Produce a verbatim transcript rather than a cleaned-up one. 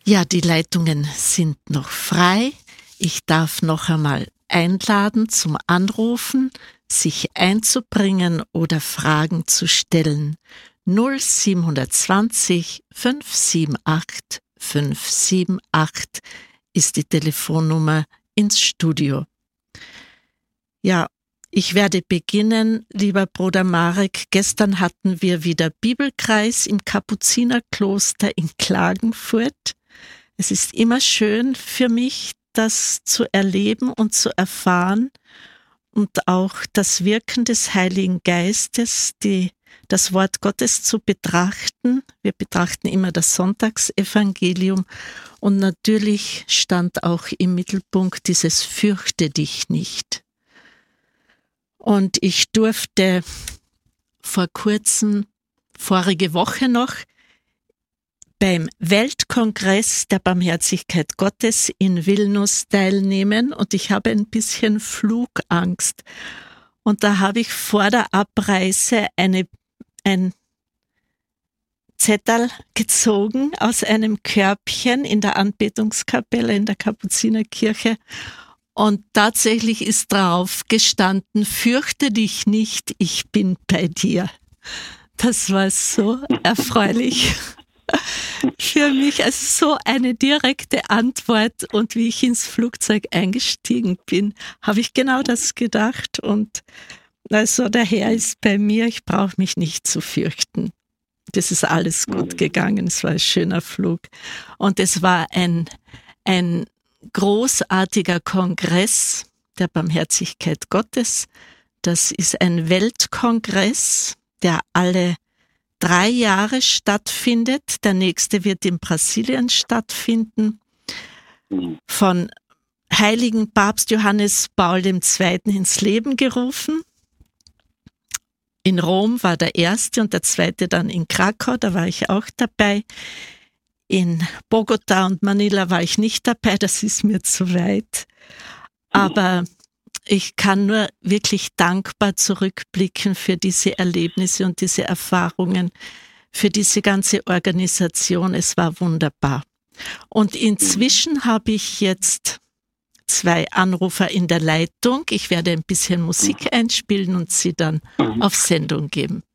Ja, die Leitungen sind noch frei. Ich darf noch einmal einladen zum Anrufen, sich einzubringen oder Fragen zu stellen. null siebenhundertzwanzig fünfhundertachtundsiebzig fünfhundertachtundsiebzig ist die Telefonnummer ins Studio. Ja, ich werde beginnen, lieber Bruder Marek. Gestern hatten wir wieder Bibelkreis im Kapuzinerkloster in Klagenfurt. Es ist immer schön für mich, das zu erleben und zu erfahren und auch das Wirken des Heiligen Geistes, die, das Wort Gottes zu betrachten. Wir betrachten immer das Sonntagsevangelium und natürlich stand auch im Mittelpunkt dieses Fürchte dich nicht. Und ich durfte vor kurzem, vorige Woche noch, beim Weltkongress der Barmherzigkeit Gottes in Vilnius teilnehmen und ich habe ein bisschen Flugangst. Und da habe ich vor der Abreise eine, ein Zettel gezogen aus einem Körbchen in der Anbetungskapelle in der Kapuzinerkirche. Und tatsächlich ist drauf gestanden, fürchte dich nicht, ich bin bei dir. Das war so erfreulich für mich, also so eine direkte Antwort. Und wie ich ins Flugzeug eingestiegen bin, habe ich genau das gedacht. Und also der Herr ist bei mir, ich brauche mich nicht zu fürchten. Das ist alles gut gegangen, es war ein schöner Flug. Und es war ein, ein großartiger Kongress der Barmherzigkeit Gottes. Das ist ein Weltkongress, der alle drei Jahre stattfindet. Der nächste wird in Brasilien stattfinden. Von heiligen Papst Johannes Paul der Zweite ins Leben gerufen. In Rom war der erste und der zweite dann in Krakau, da war ich auch dabei. In Bogota und Manila war ich nicht dabei, das ist mir zu weit. Aber ich kann nur wirklich dankbar zurückblicken für diese Erlebnisse und diese Erfahrungen, für diese ganze Organisation. Es war wunderbar. Und inzwischen habe ich jetzt zwei Anrufer in der Leitung. Ich werde ein bisschen Musik einspielen und sie dann auf Sendung geben.